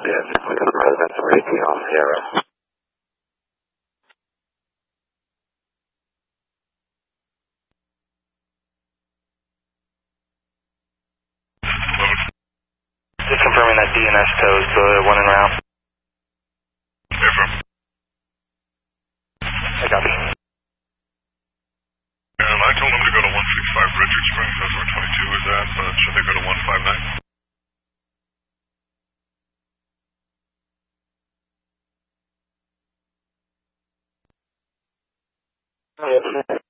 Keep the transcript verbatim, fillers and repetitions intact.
Yes, we got residential rating on Sierra. Just confirming that D N S tows the one in route. Affirm. I got you. Um, I told them to go to one six five Richard Springs, that's where twenty-two is at, but should they go to one five nine? Yes.